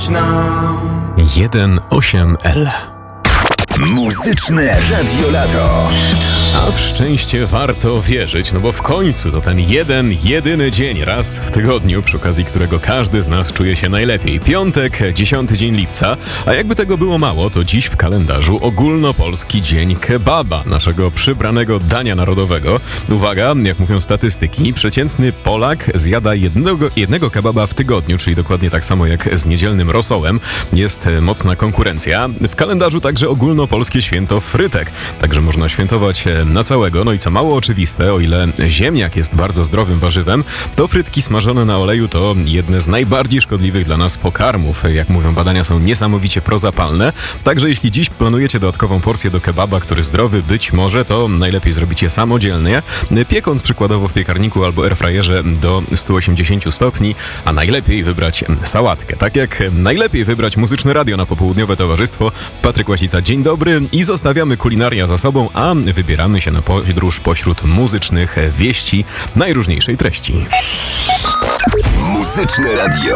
1.8L. Muzyczne Radio Lato. A w szczęście warto wierzyć, no bo w końcu to ten jedyny dzień raz w tygodniu, przy okazji którego każdy z nas czuje się najlepiej. Piątek, 10 dzień lipca, a jakby tego było mało, to dziś w kalendarzu ogólnopolski dzień kebaba, naszego przybranego dania narodowego. Uwaga, jak mówią statystyki, przeciętny Polak zjada jednego kebaba w tygodniu, czyli dokładnie tak samo jak z niedzielnym rosołem. Jest mocna konkurencja. W kalendarzu także ogólnopolskie święto frytek, także można świętować na całego. No i co mało oczywiste, o ile ziemniak jest bardzo zdrowym warzywem, to frytki smażone na oleju to jedne z najbardziej szkodliwych dla nas pokarmów. Jak mówią badania, są niesamowicie prozapalne. Także jeśli dziś planujecie dodatkową porcję do kebaba, który zdrowy być może, to najlepiej zrobić je samodzielnie, piekąc przykładowo w piekarniku albo airfryerze do 180 stopni, a najlepiej wybrać sałatkę. Tak jak najlepiej wybrać Muzyczne Radio na popołudniowe towarzystwo. Patryk Łasica, dzień dobry i zostawiamy kulinaria za sobą, a wybieramy się na podróż pośród muzycznych wieści najróżniejszej treści. Muzyczne Radio.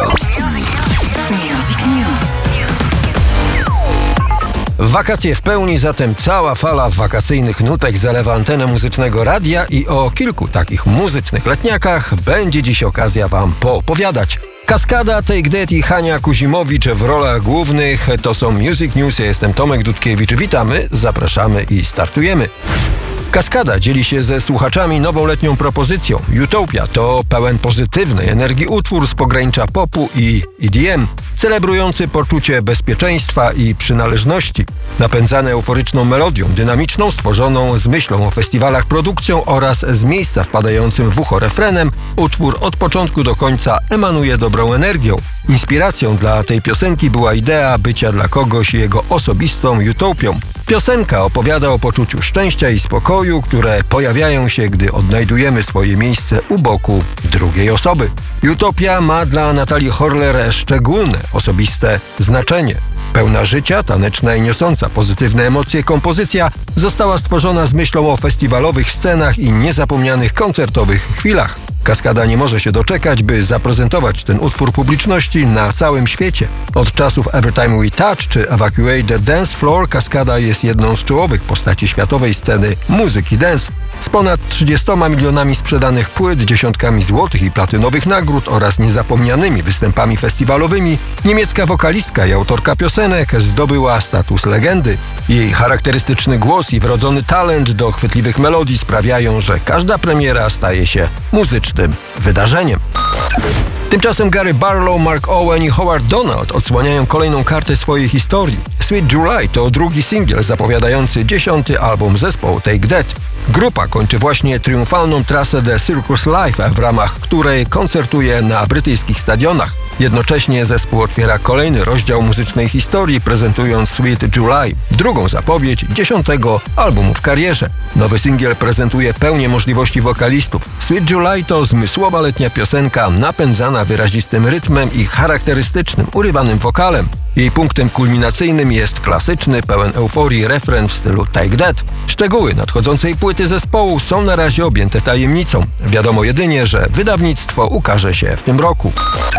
Wakacje w pełni, zatem cała fala wakacyjnych nutek zalewa antenę Muzycznego Radia i o kilku takich muzycznych letniakach będzie dziś okazja wam poopowiadać. Kaskada, Take That i Hania Kuzimowicz w rolach głównych to są Music News. Ja jestem Tomek Dudkiewicz. Witamy, zapraszamy i startujemy. Kaskada dzieli się ze słuchaczami nową letnią propozycją. Utopia to pełen pozytywnej energii utwór z pogranicza popu i EDM, celebrujący poczucie bezpieczeństwa i przynależności. Napędzany euforyczną melodią, dynamiczną, stworzoną z myślą o festiwalach, produkcją oraz z miejsca wpadającym w ucho refrenem, utwór od początku do końca emanuje dobrą energią. Inspiracją dla tej piosenki była idea bycia dla kogoś jego osobistą utopią. Piosenka opowiada o poczuciu szczęścia i spokoju, które pojawiają się, gdy odnajdujemy swoje miejsce u boku drugiej osoby. Utopia ma dla Natalii Horler szczególne, osobiste znaczenie. Pełna życia, taneczna i niosąca pozytywne emocje kompozycja została stworzona z myślą o festiwalowych scenach i niezapomnianych koncertowych chwilach. Kaskada nie może się doczekać, by zaprezentować ten utwór publiczności na całym świecie. Od czasów Every Time We Touch czy Evacuate the Dance Floor Kaskada jest jedną z czołowych postaci światowej sceny muzyki dance. Z ponad 30 milionami sprzedanych płyt, dziesiątkami złotych i platynowych nagród oraz niezapomnianymi występami festiwalowymi, niemiecka wokalistka i autorka piosenek zdobyła status legendy. Jej charakterystyczny głos i wrodzony talent do chwytliwych melodii sprawiają, że każda premiera staje się muzycznym wydarzeniem. Tymczasem Gary Barlow, Mark Owen i Howard Donald odsłaniają kolejną kartę swojej historii. Sweet July to drugi singiel zapowiadający 10. album zespołu Take That. Grupa kończy właśnie triumfalną trasę The Circus Live, w ramach której koncertuje na brytyjskich stadionach. Jednocześnie zespół otwiera kolejny rozdział muzycznej historii, prezentując Sweet July, drugą zapowiedź 10. albumu w karierze. Nowy singiel prezentuje pełnię możliwości wokalistów. Sweet July to zmysłowa letnia piosenka napędzana wyrazistym rytmem i charakterystycznym, urywanym wokalem. Jej punktem kulminacyjnym jest klasyczny, pełen euforii refren w stylu Take That. Szczegóły nadchodzącej płyty zespołu są na razie objęte tajemnicą. Wiadomo jedynie, że wydawnictwo ukaże się w tym roku.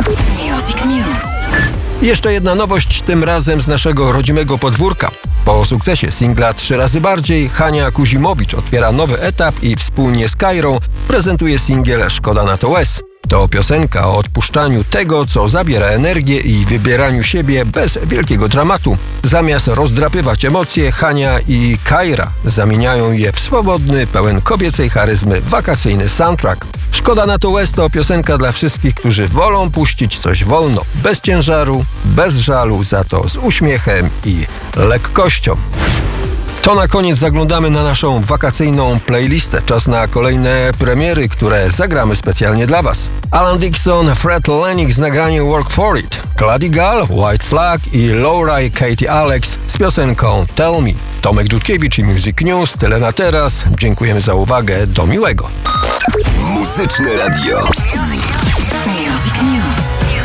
Music News. Jeszcze jedna nowość, tym razem z naszego rodzimego podwórka. Po sukcesie singla 3 razy bardziej, Hania Kuzimowicz otwiera nowy etap i wspólnie z Kairą prezentuje singiel Szkoda na to łez. To piosenka o odpuszczaniu tego, co zabiera energię i wybieraniu siebie bez wielkiego dramatu. Zamiast rozdrapywać emocje, Hania i Kaira zamieniają je w swobodny, pełen kobiecej charyzmy wakacyjny soundtrack. Szkoda na to łez to piosenka dla wszystkich, którzy wolą puścić coś wolno, bez ciężaru, bez żalu, za to z uśmiechem i lekkością. To na koniec zaglądamy na naszą wakacyjną playlistę. Czas na kolejne premiery, które zagramy specjalnie dla Was. Alan Dixon, Fred Lennox z nagraniem Work For It, Clady Gall, White Flag i Laura i Katie Alex z piosenką Tell Me. Tomek Dudkiewicz i Music News. Tyle na teraz. Dziękujemy za uwagę. Do miłego. Muzyczne Radio. Music News.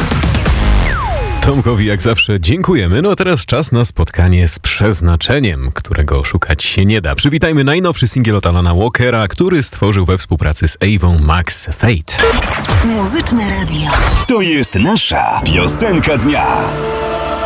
Tomkowi jak zawsze dziękujemy. No a teraz czas na spotkanie z przeznaczeniem, którego szukać się nie da. Przywitajmy najnowszy singiel od Alana Walkera, który stworzył we współpracy z Avą Max Fate. Muzyczne Radio. To jest nasza piosenka dnia.